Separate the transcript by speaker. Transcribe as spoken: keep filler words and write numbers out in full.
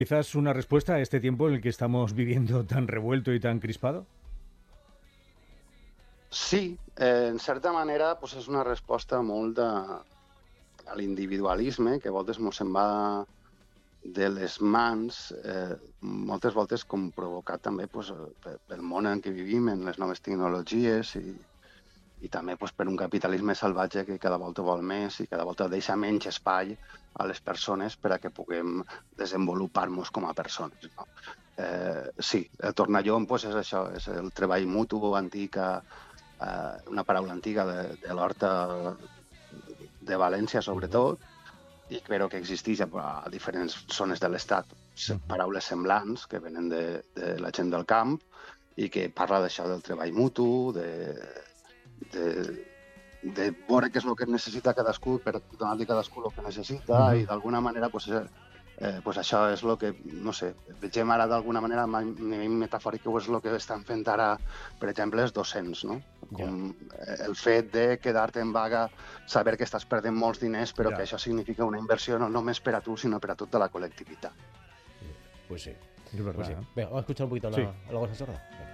Speaker 1: Quizás una respuesta a este tiempo en el que estamos viviendo tan revuelto y tan crispado.
Speaker 2: Sí, eh, en certa manera pues és una resposta molt de, a l'individualisme, que a voltes mos se'n va de les mans, eh, moltes voltes com provocat també pues, pel món en què vivim, en les noves tecnologies i, i també pues, per un capitalisme salvatge que cada volta vol més i cada volta deixa menys espai a les persones per a que puguem desenvolupar-nos com a persones. No? Eh, sí, el tornallom pues, és això, és el treball mutu antic, eh, una paraula antiga de, de l'Horta de València, sobretot, i crec que existeix a, a diferents zones de l'Estat
Speaker 1: Uh -huh.
Speaker 2: paraules semblants que venen de, de la gent del camp i que parla d'això del treball mutu, de, de, de veure què és el que necessita cadascú per donar-li a cadascú el que necessita uh -huh. i d'alguna manera pues, eh, pues això és el que, no sé, vegem ara d'alguna manera, a nivell metafòric, és el que estan fent ara, per exemple, els docents, no? Com ja. El fet de quedar-te en vaga, saber que estàs perdent molts diners, però ja. que això significa una inversió no només per a tu, sinó per a tota la col·lectivitat.
Speaker 1: Pues sí, es verdad.
Speaker 3: Pues sí.
Speaker 1: ¿no?
Speaker 3: Venga, vamos a escuchar un poquito a la,
Speaker 1: Sí.
Speaker 3: a la cosa sorda. Venga.